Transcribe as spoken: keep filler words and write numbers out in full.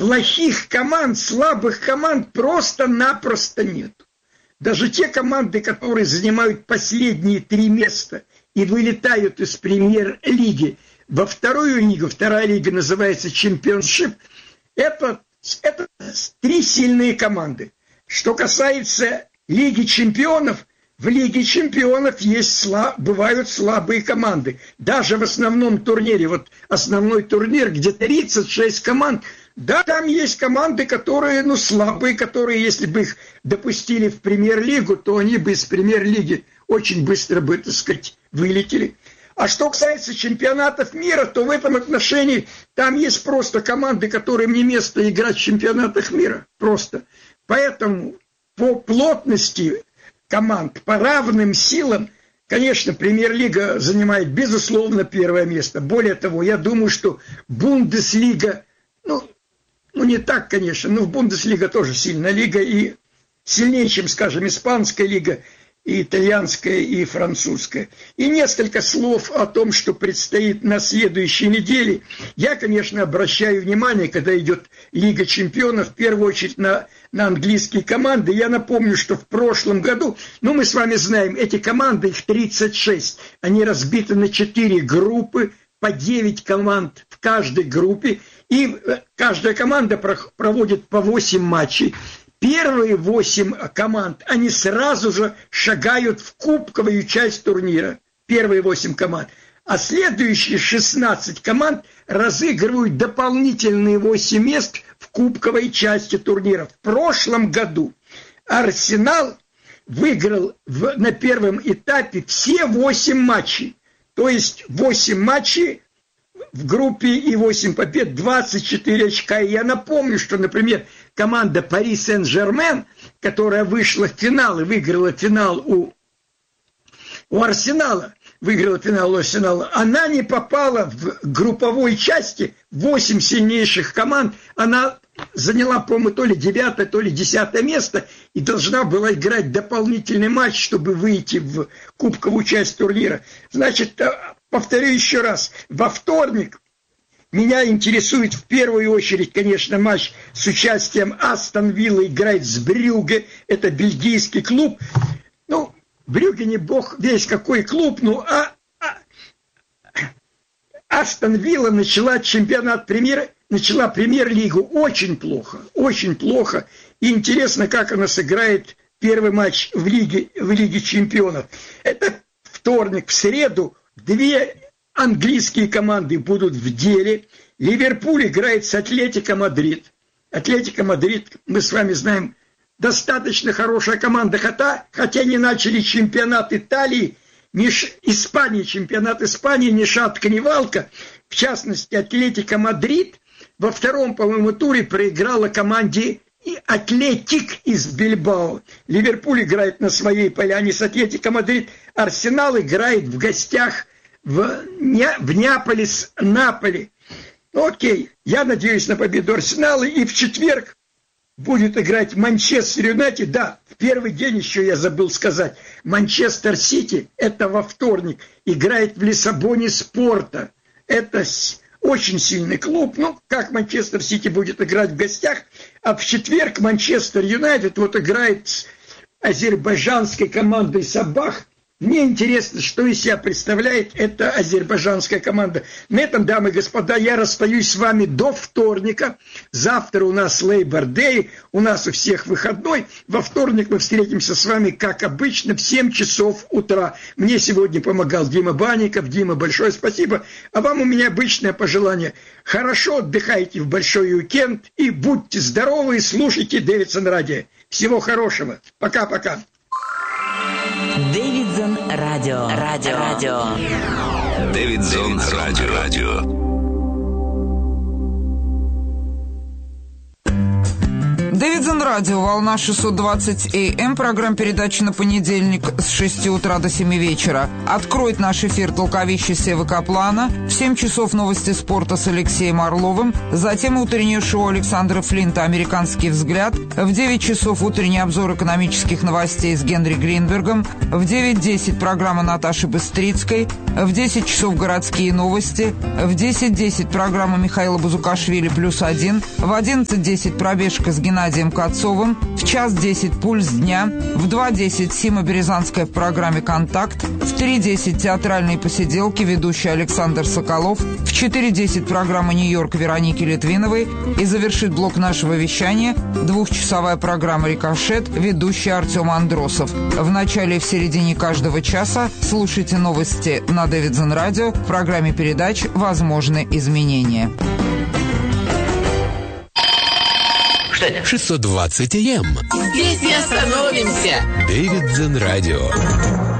плохих команд, слабых команд просто-напросто нет. Даже те команды, которые занимают последние три места и вылетают из премьер-лиги во вторую лигу, вторая лига называется чемпионшип, это, это три сильные команды. Что касается Лиги чемпионов, в Лиге чемпионов есть слаб, бывают слабые команды. Даже в основном турнире, вот основной турнир, где тридцать шесть команд, да, там есть команды, которые, ну, слабые, которые, если бы их допустили в премьер-лигу, то они бы из премьер-лиги очень быстро бы, так сказать, вылетели. А что касается чемпионатов мира, то в этом отношении там есть просто команды, которым не место играть в чемпионатах мира. Просто. Поэтому по плотности команд, по равным силам, конечно, премьер-лига занимает, безусловно, первое место. Более того, я думаю, что Бундеслига, ну, ну не так, конечно, но в Бундеслига тоже сильная лига, и сильнее, чем, скажем, испанская лига, и итальянская, и французская. И несколько слов о том, что предстоит на следующей неделе. Я, конечно, обращаю внимание, когда идет Лига чемпионов, в первую очередь на, на английские команды. Я напомню, что в прошлом году, ну, мы с вами знаем, эти команды, их тридцать шесть, они разбиты на четыре группы, по девять команд в каждой группе, и каждая команда проводит по восемь матчей. Первые восемь команд, они сразу же шагают в кубковую часть турнира. Первые восемь команд. А следующие шестнадцать команд разыгрывают дополнительные восемь мест в кубковой части турнира. В прошлом году Арсенал выиграл в, на первом этапе все восемь матчей. То есть восемь матчей в группе и восемь побед, двадцать четыре очка. И я напомню, что, например, команда Пари Сен-Жермен, которая вышла в финал и выиграла финал у, у Арсенала, выиграла финал у Арсенала, она не попала в групповой части, восемь сильнейших команд, она заняла, по-моему, то ли девятое, то ли десятое место и должна была играть дополнительный матч, чтобы выйти в кубковую часть турнира. Значит, повторю еще раз, во вторник меня интересует в первую очередь, конечно, матч с участием Астон Вилла, играет с Брюгге, это бельгийский клуб. Ну, Брюгге не бог весь какой клуб, ну, а, а Астон Вилла начала чемпионат премьер, начала премьер-лигу очень плохо, очень плохо. И интересно, как она сыграет первый матч в Лиге, в Лиге чемпионов. Это вторник, в среду две английские команды будут в деле. Ливерпуль играет с Атлетико Мадрид. Атлетико Мадрид, мы с вами знаем, достаточно хорошая команда, хотя, хотя не начали чемпионат Италии, ни ш... Испании, чемпионат Испании, ни шатка, ни валка. В частности, Атлетико Мадрид во втором, по-моему, туре проиграла команде и Атлетик из Бильбао. Ливерпуль играет на своей поляне с Атлетико Мадрид. Арсенал играет в гостях в, Не... в Неаполе с Наполи. Ну, окей, я надеюсь на победу Арсенала. И в четверг будет играть Манчестер Юнайтед. Да, в первый день еще я забыл сказать. Манчестер Сити, это во вторник, играет в Лиссабоне Спорта. Это очень сильный клуб. Ну, как Манчестер Сити будет играть в гостях. А в четверг Манчестер Юнайтед вот играет с азербайджанской командой Сабах. Мне интересно, что из себя представляет эта азербайджанская команда. На этом, дамы и господа, я расстаюсь с вами до вторника. Завтра у нас Labor Day, у нас у всех выходной. Во вторник мы встретимся с вами, как обычно, в семь часов утра. Мне сегодня помогал Дима Банников. Дима, большое спасибо. А вам у меня обычное пожелание. Хорошо отдыхайте в большой уикенд и будьте здоровы и слушайте Дэвидсон Радио. Всего хорошего. Пока-пока. Дэвидсон Радио. Радио. Радио. Дэвидсон Радио. Радио. Дэвидсон Радио, волна шестьсот двадцать эй эм, программа передачи на понедельник с шести утра до семи вечера. Откроет наш эфир толковище Севы Каплана, в семь часов новости спорта с Алексеем Орловым, затем утреннее шоу Александра Флинта «Американский взгляд», в девять часов утренний обзор экономических новостей с Генри Гринбергом, в девять десять программа Наташи Быстрицкой, в десять часов городские новости, в десять десять программа Михаила Бузукашвили «Плюс один», в одиннадцать десять пробежка с Геннадием Кацовым, в час десять пульс дня, в два десять Сима Березанская в программе «Контакт», в три десять театральные посиделки, ведущий Александр Соколов, в четыре десять программа «Нью-Йорк» Вероники Литвиновой и завершит блок нашего вещания двухчасовая программа «Рикошет», ведущий Артем Андросов. В начале и в середине каждого часа слушайте новости на Дэвидсон Радио в программе передач «Возможны изменения». Что это? шестьсот двадцать эй эм. Здесь не остановимся. Дэвидсон Радио.